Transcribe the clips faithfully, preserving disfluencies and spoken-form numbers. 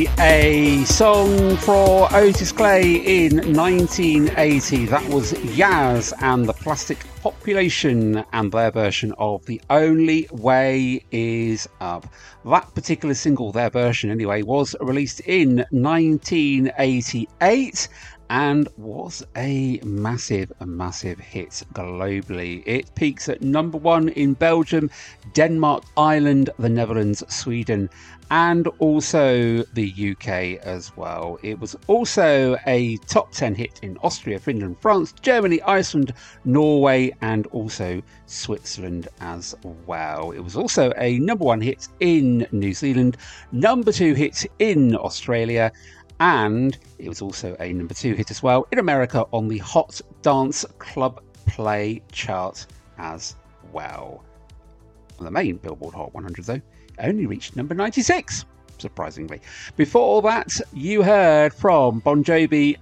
A song for Otis Clay in nineteen eighty. That was Yaz and the Plastic Population and their version of The Only Way Is Up. That particular single, their version anyway, was released in nineteen eighty-eight and was a massive, massive hit globally. It peaks at number one in Belgium, Denmark, Ireland, the Netherlands, Sweden, and also the U K as well. It was also a top ten hit in Austria, Finland, France, Germany, Iceland, Norway, and also Switzerland as well. It was also a number one hit in New Zealand, number two hit in Australia, and it was also a number two hit as well in America on the Hot Dance Club Play chart as well. On the main Billboard Hot one hundred, though, only reached number ninety-six, surprisingly. Before that, you heard from Bon Jovi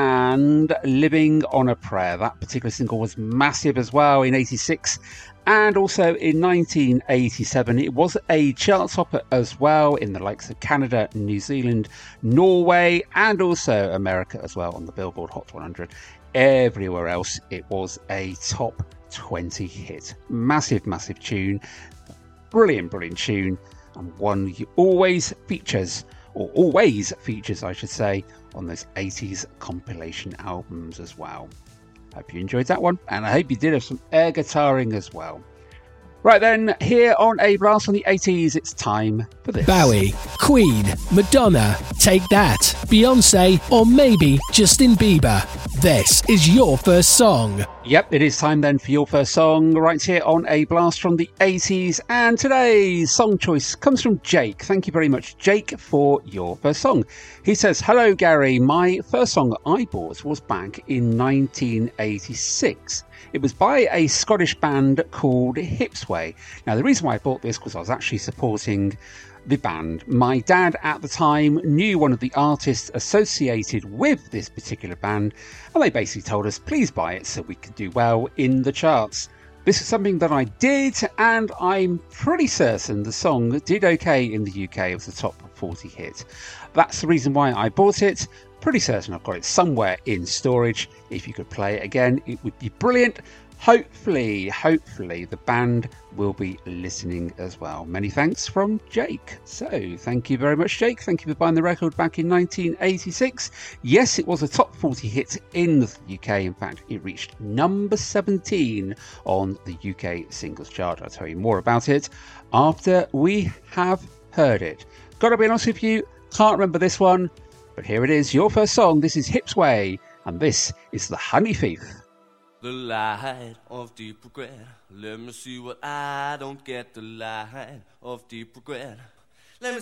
and Living on a Prayer. That particular single was massive as well in eighty-six, and also in nineteen eighty-seven. It was a chart topper as well in the likes of Canada, New Zealand, Norway, and also America as well on the Billboard Hot one hundred. Everywhere else, it was a top twenty hit. Massive, massive tune. Brilliant, brilliant tune, and one you always features, or always features, I should say, on those eighties compilation albums as well. Hope you enjoyed that one, and I hope you did have some air guitaring as well. Right then, here on A Blast from the eighties, it's time for this. Bowie, Queen, Madonna, Take That, Beyonce, or maybe Justin Bieber. This is your first song. Yep, it is time then for your first song right here on A Blast from the eighties. And today's song choice comes from Jake. Thank you very much, Jake, for your first song. He says, "Hello, Gary. My first song I bought was back in nineteen eighty-six. It was by a Scottish band called Hipsway. Now, the reason why I bought this was I was actually supporting the band. My dad at the time knew one of the artists associated with this particular band, and they basically told us, please buy it so we could do well in the charts. This is something that I did, and I'm pretty certain the song did okay in the U K. It was a top forty hit. That's the reason why I bought it. Pretty certain I've got it somewhere in storage. If you could play it again, it would be brilliant. Hopefully, hopefully the band will be listening as well." Many thanks from Jake. So, thank you very much, Jake. Thank you for buying the record back in nineteen eighty-six. Yes, it was a top forty hit in the U K. In fact, it reached number seventeen on the U K singles chart. I'll tell you more about it after we have heard it. Gotta be honest with you, can't remember this one, but here it is, your first song. This is Hipsway, and this is The Honey Thief. The light of deep regret. Let me see what I don't get. The light of deep regret.